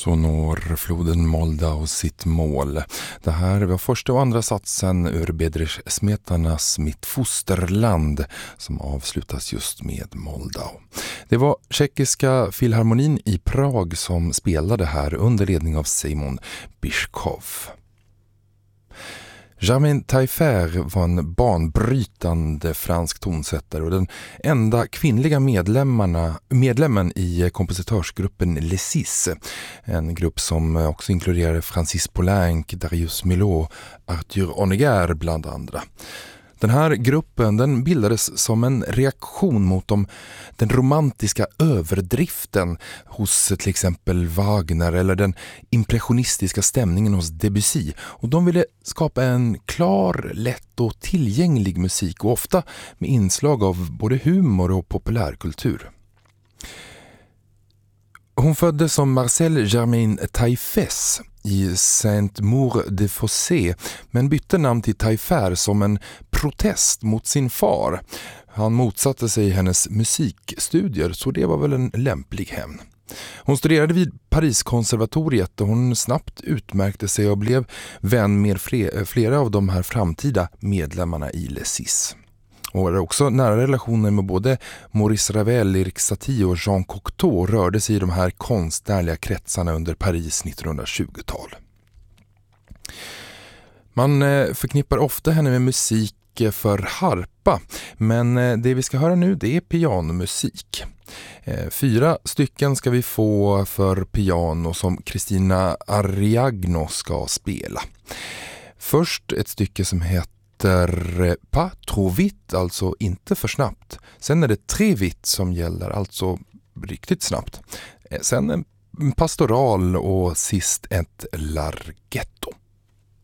Så når floden Moldau sitt mål. Det här var första och andra satsen ur Bedřich Smetanas Mitt fosterland som avslutas just med Moldau. Det var tjeckiska filharmonin i Prag som spelade här under ledning av Simon Bischkov. Germaine Taillefer var en banbrytande fransk tonsättare och den enda kvinnliga medlemmen i kompositörsgruppen Les Six, en grupp som också inkluderade Francis Poulenc, Darius Milhaud, Arthur Honegger bland andra. Den här gruppen den bildades som en reaktion mot den romantiska överdriften hos till exempel Wagner eller den impressionistiska stämningen hos Debussy. Och de ville skapa en klar, lätt och tillgänglig musik och ofta med inslag av både humor och populärkultur. Hon föddes som Marcelle Germaine Taillefer i Saint-Maur-des-Fossés men bytte namn till Taillefer som en protest mot sin far. Han motsatte sig hennes musikstudier så det var väl en lämplig hämnd. Hon studerade vid Pariskonservatoriet och hon snabbt utmärkte sig och blev vän med flera av de här framtida medlemmarna i Les Six. Och hade också nära relationer med både Maurice Ravel, Erik Satie och Jean Cocteau rörde sig i de här konstnärliga kretsarna under Paris 1920-tal. Man förknippar ofta henne med musik för harpa, men det vi ska höra nu det är pianomusik. 4 stycken ska vi få för piano som Cristina Ariagno ska spela. Först ett stycke som heter pas trop vite, alltså inte för snabbt. Sen är det très vite som gäller, alltså riktigt snabbt. Sen en pastoral och sist ett larghetto.